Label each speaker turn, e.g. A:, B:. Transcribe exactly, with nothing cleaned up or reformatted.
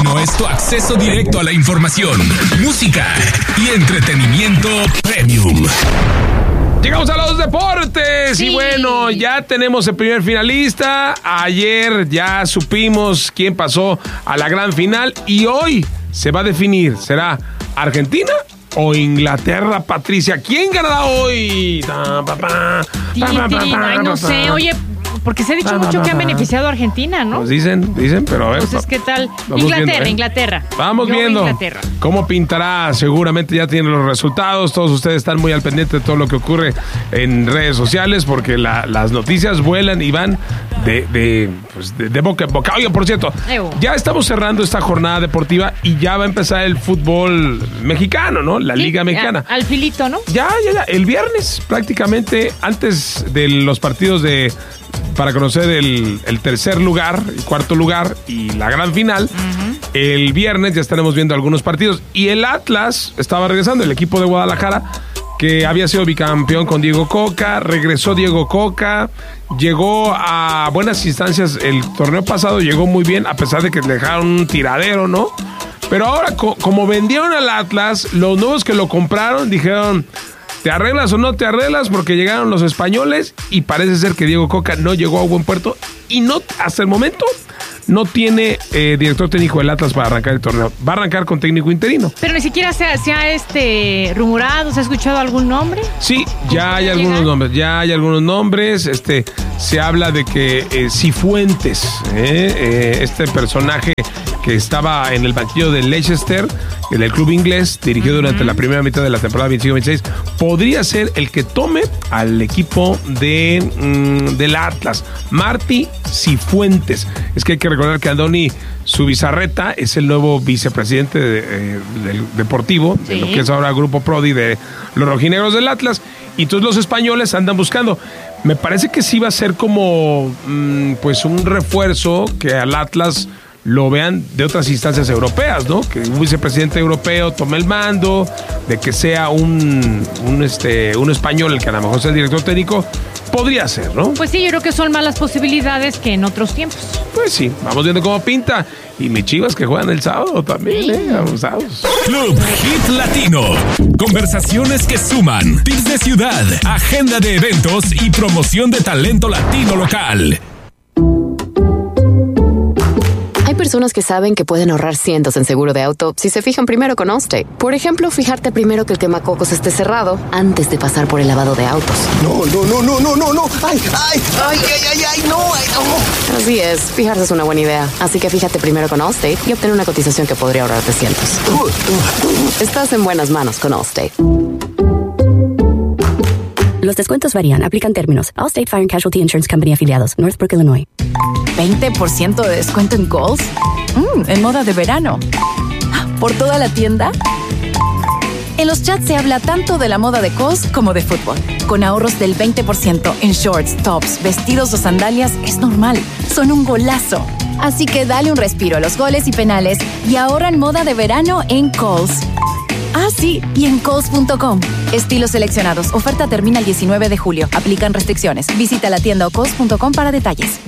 A: Latino es tu acceso directo a la información, música y entretenimiento premium.
B: Llegamos a los deportes sí. Y bueno, ya tenemos el primer finalista. Ayer ya supimos quién pasó a la gran final y hoy se va a definir, ¿será Argentina o Inglaterra, Patricia? ¿Quién ganará hoy?
C: Ay, no sé, oye, porque se ha dicho mucho que han beneficiado a Argentina, ¿no?
B: Pues dicen, dicen, pero a ver.
C: Entonces, ¿qué tal? Inglaterra,
B: viendo, ¿eh?
C: Inglaterra.
B: Vamos
C: Yo
B: viendo
C: Inglaterra.
B: Cómo pintará. Seguramente ya tienen los resultados. Todos ustedes están muy al pendiente de todo lo que ocurre en redes sociales porque la, las noticias vuelan y van de, de, pues de, de boca en boca. Oye, por cierto, Ew. ya estamos cerrando esta jornada deportiva y ya va a empezar el fútbol mexicano, ¿no? La
C: sí,
B: Liga Mexicana.
C: A, al filito, ¿no?
B: Ya, ya, ya. El viernes, prácticamente, antes de los partidos de... para conocer el, el tercer lugar, el cuarto lugar y la gran final. Uh-huh. El viernes ya estaremos viendo algunos partidos. Y el Atlas estaba regresando, el equipo de Guadalajara, que había sido bicampeón con Diego Coca. Regresó Diego Coca, llegó a buenas instancias el torneo pasado, llegó muy bien, a pesar de que le dejaron un tiradero, ¿no? Pero ahora, co- como vendieron al Atlas, los nuevos que lo compraron dijeron... ¿te arreglas o no te arreglas? Porque llegaron los españoles y parece ser que Diego Coca no llegó a buen puerto y no, hasta el momento no tiene eh, director técnico del Atlas para arrancar el torneo. Va a arrancar con técnico interino.
C: Pero ni siquiera se ha, se ha este, rumorado, ¿se ha escuchado algún nombre?
B: Sí, ya hay algunos llegar? nombres, ya hay algunos nombres. Este, se habla de que eh, Cifuentes, eh, eh, este personaje que estaba en el banquillo del Leicester, del club inglés, dirigió uh-huh. durante la primera mitad de la temporada veinticinco veintiséis, podría ser el que tome al equipo de mm, del Atlas. Martí Cifuentes. Es que hay que recordar que Andoni Zubizarreta es el nuevo vicepresidente de, eh, del deportivo, sí. de lo que es ahora Grupo Prodi de los rojinegros del Atlas, y entonces los españoles andan buscando. Me parece que sí va a ser como mm, pues un refuerzo que al Atlas lo vean de otras instancias europeas, ¿no? Que un vicepresidente europeo tome el mando, de que sea un, un, este, un español el que a lo mejor sea el director técnico, podría ser, ¿no?
C: Pues sí, yo creo que son más las posibilidades que en otros tiempos.
B: Pues sí, vamos viendo cómo pinta. Y mis Chivas que juegan el sábado también, sí. ¿eh? Abusados.
A: Club Hit Latino. Conversaciones que suman. Tips de ciudad, agenda de eventos y promoción de talento latino local.
D: Hay personas que saben que pueden ahorrar cientos en seguro de auto si se fijan primero con Allstate. Por ejemplo, fijarte primero que el quemacocos esté cerrado antes de pasar por el lavado de autos.
E: No, no, no, no, no, no, no. Ay, ay, ay, ay, ay, ay, no, ay, no.
D: Así es, fijarse es una buena idea. Así que fíjate primero con Allstate y obtén una cotización que podría ahorrarte cientos. Estás en buenas manos con Allstate.
F: Los descuentos varían. Aplican términos. Allstate Fire and Casualty Insurance Company afiliados. Northbrook, Illinois.
G: ¿veinte por ciento de descuento en Kohl's? Mm, en moda de verano. ¿Por toda la tienda? En los chats se habla tanto de la moda de Kohl's como de fútbol. Con ahorros del veinte por ciento en shorts, tops, vestidos o sandalias es normal. Son un golazo. Así que dale un respiro a los goles y penales y ahorra en moda de verano en Kohl's. Ah, sí, y en Kohl's punto com. Estilos seleccionados. Oferta termina el diecinueve de julio. Aplican restricciones. Visita la tienda o Kohl's punto com para detalles.